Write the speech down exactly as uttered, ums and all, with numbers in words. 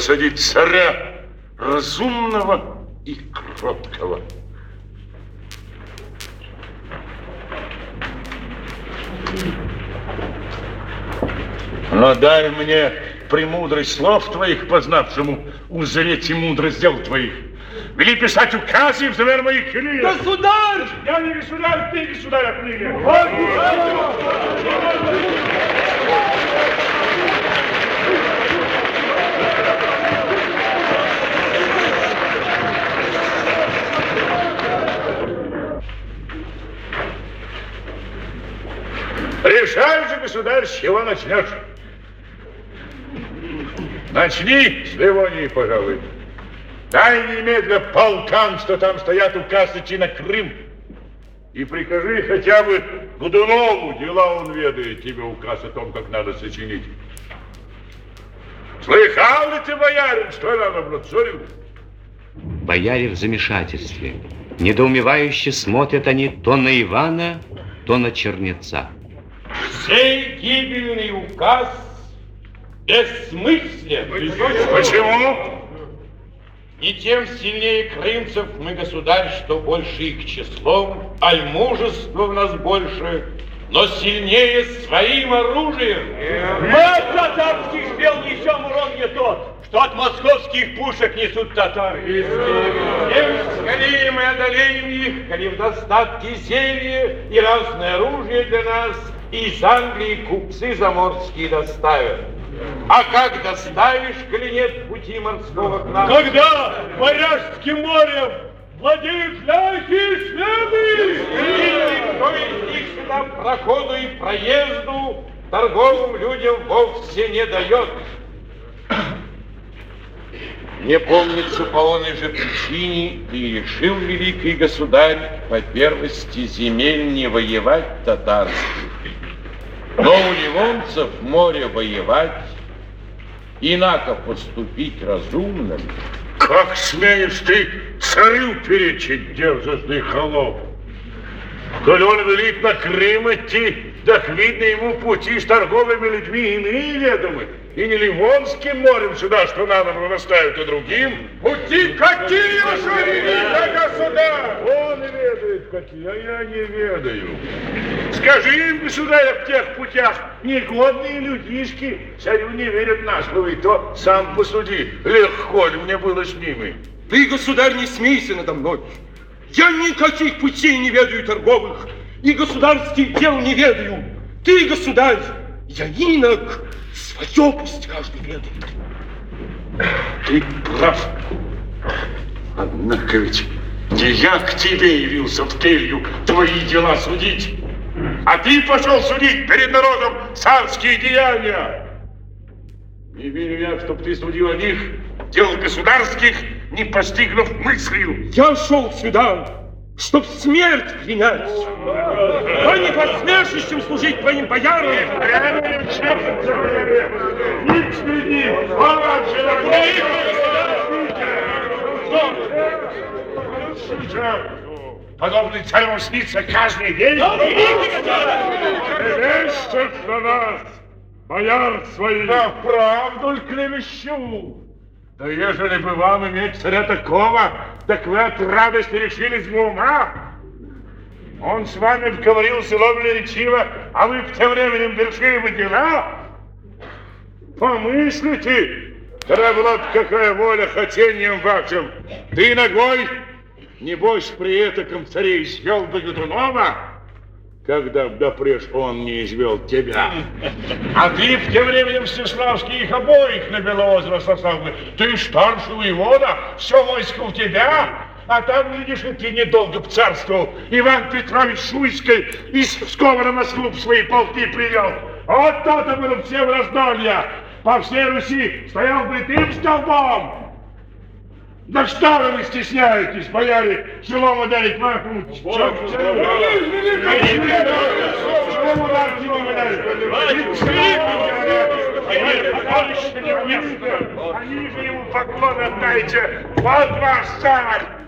посадить царя разумного и кроткого. Но дай мне премудрость слов твоих, познавшему узреть и мудрость дел твоих. Вели писать указы взамен моих или... Государь! Я не государь, ты государь отныне. Решай же, государь, с чего начнешь. Начни с Ливонии, пожалуй. Дай немедля полкам, что там стоят, указ идти на Крым. И прикажи хотя бы Годунову, дела он ведает, тебе указ о том, как надо сочинить. Слыхал ли ты, боярин, что надо царю? Бояре в замешательстве. Недоумевающе смотрят они то на Ивана, то на Чернеца. Сей гибельный указ бессмыслен. Почему? И тем сильнее крымцев мы, государь, что больше их числом, аль мужества в нас больше, но сильнее своим оружием. Мы от татарских стрел несем урон не тот, что от московских пушек несут татары. Тем скорее мы одолеем их, коли в достатке зелья и разное оружие для нас из Англии купцы заморские доставят. А как доставишь, коли нет пути морского к нам? Когда Варяжским морем владеют ляхи и шведы! И никто из них сюда проходу и проезду торговым людям вовсе не дает. Не помнится по оной же причине, и решил великий государь по первости земель не воевать татарских. Но у ливонцев море воевать, инако поступить разумно. Как смеешь ты царю перечить, дерзостный холоп? Коль он велит на Крым идти, так видно ему пути с торговыми людьми иные ведомы. И не Ливонским морем сюда, что надо было наставить, а другим. Пути какие, ваше великое государь? Он ведает какие, а я не ведаю. Скажи им, государь, об тех путях негодные людишки царю не верят на слово, и то сам посуди, легко ли мне было с ними. Ты, государь, не смейся надо мной. Я никаких путей не ведаю торговых, и государских дел не ведаю. Ты, государь, я инок, свое пусть каждый ведает. Ты прав. Однако ведь не я к тебе явился в келью твои дела судить, а ты пошел судить перед народом царские деяния. Не верю я, чтоб ты судил о них, дел государских, не постигнув мыслью. Я шел сюда, чтоб смерть принять, а не посмешищем служить твоим боярам. Не следи, подобный царь вам снится каждый день. Клевещет на нас, бояр своих. Да правду ль клевещу? Да ежели бы вам иметь царя такого, так вы от радости решились бы ума. Он с вами говорил селовно речиво, а вы в тем временем вершили бы дела. Помыслите, когда была бы какая воля хотением вашим. Ты ногой, небось, при этом царей извел бы Годунова, когда допреж он не извел тебя. А ты в тем временем Всеславский их обоих на Белоозеро сослал бы. Ты старший воевода, все войско у тебя, а там, видишь, и ты недолго б царствовал. Иван Петрович Шуйский из Пскова на Москву свои полки привел. Вот то-то было все в раздолье. По всей Руси стоял бы ты столбом. Да что вы не стесняетесь, бояре, челом ударить махнуть? Челом ударить, челом ударить. Они же ему поклон отдайте. Вот ваш царь.